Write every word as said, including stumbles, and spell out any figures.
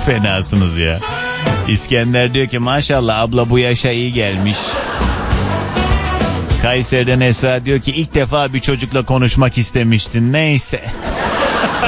fenasınız ya. İskender diyor ki maşallah abla bu yaşa iyi gelmiş. Kayseri'den Esra diyor ki ilk defa bir çocukla konuşmak istemiştin. Neyse.